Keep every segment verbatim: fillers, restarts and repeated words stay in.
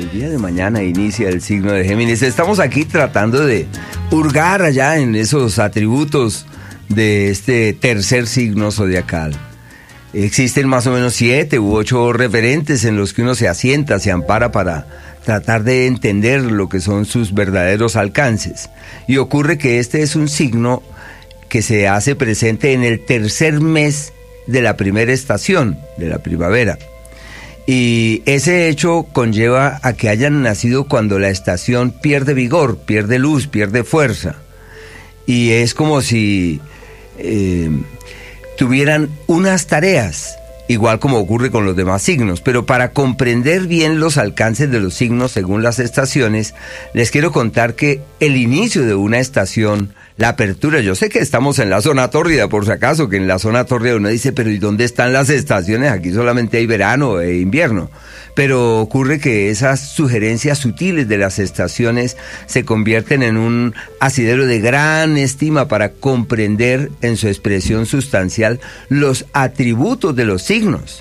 el día de mañana inicia el signo de Géminis. Estamos aquí tratando de hurgar allá en esos atributos de este tercer signo zodiacal. Existen más o menos siete u ocho referentes en los que uno se asienta, se ampara para tratar de entender lo que son sus verdaderos alcances. Y ocurre que este es un signo que se hace presente en el tercer mes de la primera estación, de la primavera. Y ese hecho conlleva a que hayan nacido cuando la estación pierde vigor, pierde luz, pierde fuerza. Y es como si eh, tuvieran unas tareas, igual como ocurre con los demás signos. Pero para comprender bien los alcances de los signos según las estaciones, les quiero contar que el inicio de una estación, la apertura, yo sé que estamos en la zona tórrida, por si acaso, que en la zona tórrida uno dice, pero ¿y dónde están las estaciones? Aquí solamente hay verano e invierno. Pero ocurre que esas sugerencias sutiles de las estaciones se convierten en un asidero de gran estima para comprender en su expresión sustancial los atributos de los signos.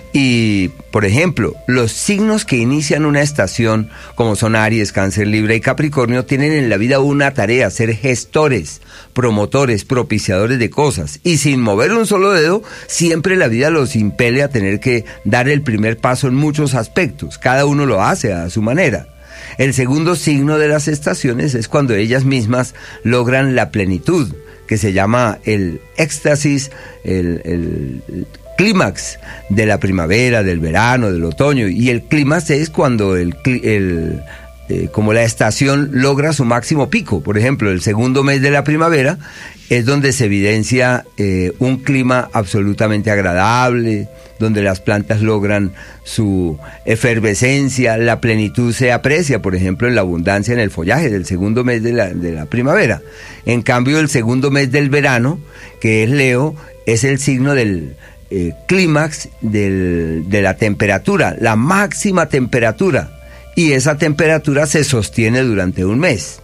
Y, por ejemplo, los signos que inician una estación, como son Aries, Cáncer, Libra y Capricornio, tienen en la vida una tarea: ser gestores, promotores, propiciadores de cosas. Y sin mover un solo dedo, siempre la vida los impele a tener que dar el primer paso en muchos aspectos. Cada uno lo hace a su manera. El segundo signo de las estaciones es cuando ellas mismas logran la plenitud, que se llama el éxtasis, el... el, el clímax de la primavera, del verano, del otoño. Y el clímax es cuando el, el eh, como la estación logra su máximo pico. Por ejemplo, el segundo mes de la primavera es donde se evidencia eh, un clima absolutamente agradable, donde las plantas logran su efervescencia, la plenitud se aprecia, por ejemplo, en la abundancia en el follaje del segundo mes de la, de la primavera. En cambio, el segundo mes del verano, que es Leo, es el signo del Eh, clímax del, de la temperatura, la máxima temperatura, y esa temperatura se sostiene durante un mes.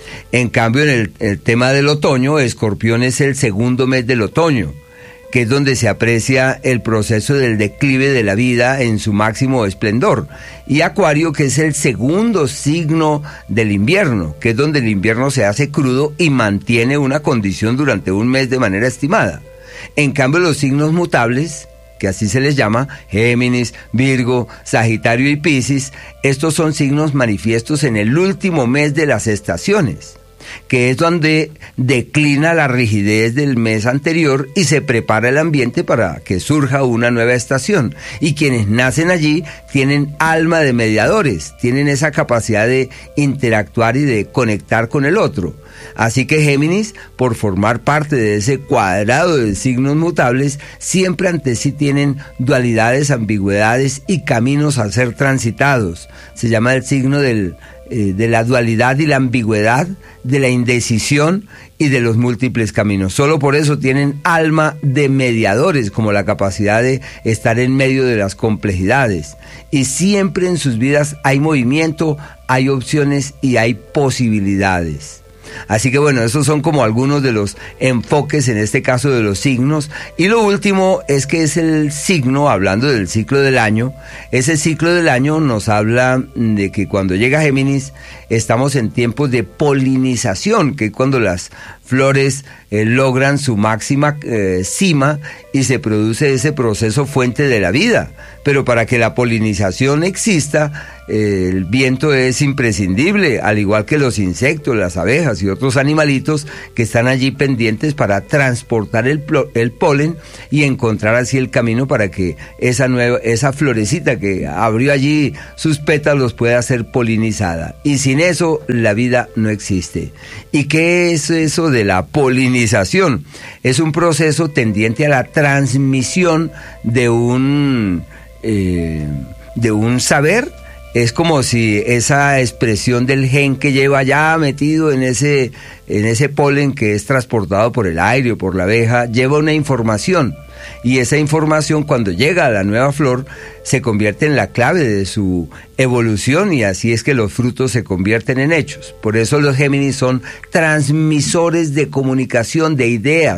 En cambio, en el, el tema del otoño, Escorpión es el segundo mes del otoño, que es donde se aprecia el proceso del declive de la vida en su máximo esplendor, y Acuario, que es el segundo signo del invierno, que es donde el invierno se hace crudo y mantiene una condición durante un mes de manera estimada. En cambio, los signos mutables, que así se les llama, Géminis, Virgo, Sagitario y Piscis, estos son signos manifiestos en el último mes de las estaciones, que es donde declina la rigidez del mes anterior y se prepara el ambiente para que surja una nueva estación. Y quienes nacen allí tienen alma de mediadores, tienen esa capacidad de interactuar y de conectar con el otro. Así que Géminis, por formar parte de ese cuadrado de signos mutables, siempre ante sí tienen dualidades, ambigüedades y caminos a ser transitados. Se llama el signo del, eh, de la dualidad y la ambigüedad, de la indecisión y de los múltiples caminos. Solo por eso tienen alma de mediadores, como la capacidad de estar en medio de las complejidades. Y siempre en sus vidas hay movimiento, hay opciones y hay posibilidades. Así que bueno, esos son como algunos de los enfoques en este caso de los signos. Y lo último es que es el signo, hablando del ciclo del año, ese ciclo del año nos habla de que cuando llega Géminis estamos en tiempos de polinización, que es cuando las flores eh, logran su máxima eh, cima y se produce ese proceso fuente de la vida. Pero para que la polinización exista, eh, el viento es imprescindible, al igual que los insectos, las abejas y otros animalitos que están allí pendientes para transportar el, el polen y encontrar así el camino para que esa nueva, esa florecita que abrió allí sus pétalos pueda ser polinizada. Y sin eso la vida no existe. ¿Y qué es eso de la polinización? Es un proceso tendiente a la transmisión de un eh, de un saber. Es como si esa expresión del gen que lleva ya metido en ese en ese polen que es transportado por el aire o por la abeja, lleva una información. Y esa información, cuando llega a la nueva flor, se convierte en la clave de su evolución, y así es que los frutos se convierten en hechos. Por eso los Géminis son transmisores de comunicación, de ideas,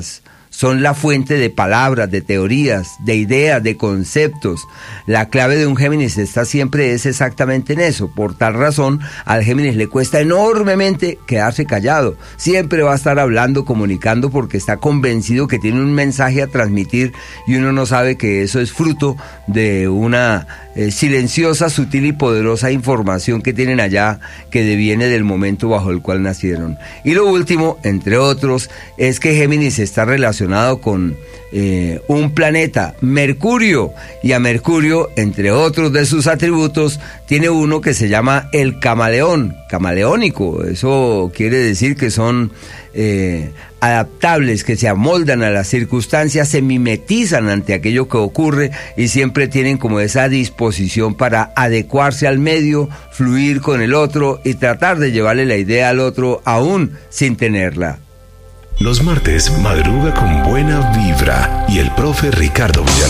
son la fuente de palabras, de teorías, de ideas, de conceptos. La clave de un Géminis está siempre es exactamente en eso. Por tal razón, al Géminis le cuesta enormemente quedarse callado. Siempre va a estar hablando, comunicando, porque está convencido que tiene un mensaje a transmitir y uno no sabe que eso es fruto de una eh, silenciosa, sutil y poderosa información que tienen allá, que deviene del momento bajo el cual nacieron. Y lo último, entre otros, es que Géminis está relacionado con eh, un planeta, Mercurio, y a Mercurio, entre otros de sus atributos, tiene uno que se llama el camaleón, camaleónico. Eso quiere decir que son eh, adaptables, que se amoldan a las circunstancias, se mimetizan ante aquello que ocurre y siempre tienen como esa disposición para adecuarse al medio, fluir con el otro y tratar de llevarle la idea al otro aún sin tenerla. Los martes madruga con buena vibra y el profe Ricardo Villalobos